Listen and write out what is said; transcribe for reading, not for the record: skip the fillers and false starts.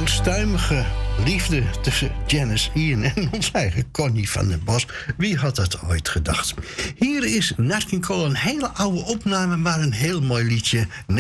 onstuimige liefde tussen Janis Ian en ons eigen Connie van den Bos. Wie had dat ooit gedacht? Hier is Nat King Cole, een hele oude opname, maar een heel mooi liedje.